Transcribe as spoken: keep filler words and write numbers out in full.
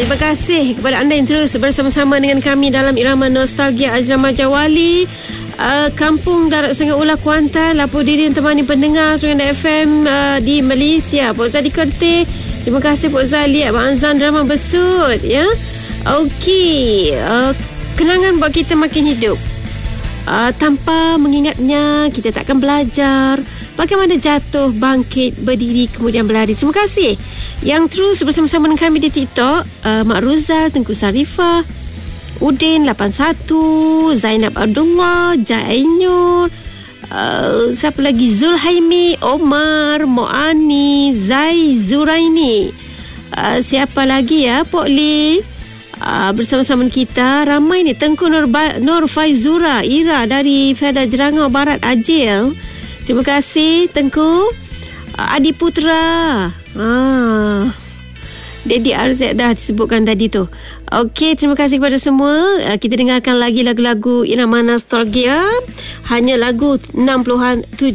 terima kasih kepada anda yang terus bersama-sama dengan kami dalam Irama Nostalgia Azrama Jawali. Uh, Kampung Darat Sungai Ular Kuantan, lapor diri dan temani pendengar Sungai F M uh, di Malaysia. Pok Zali Kertih, terima kasih Pok Zali. Abang Azan Drama Besut, ya. Okey, uh, kenangan buat kita makin hidup. Uh, tanpa mengingatnya, kita takkan belajar bagaimana jatuh, bangkit, berdiri, kemudian berlari. Terima kasih yang terus bersama-sama dengan kami di TikTok. uh, Mak Ruzal, Tengku Sarifah, Udin lapan satu, Zainab Abdullah, Jainur, uh, siapa lagi, Zulhaimi, Omar, Moani, Zai, Zuraini, uh, siapa lagi ya, Pok Lee, Uh, bersama-sama kita ramai ni. Tengku Nur, ba- Nur Faizura, Ira dari Fedah Jerangau Barat, Ajil. Terima kasih Tengku. uh, Adi Putra, ah, Dedi R Z dah disebutkan tadi tu. Okey, terima kasih kepada semua. uh, Kita dengarkan lagi lagu-lagu Irama Nostalgia. Hanya lagu enam puluhan,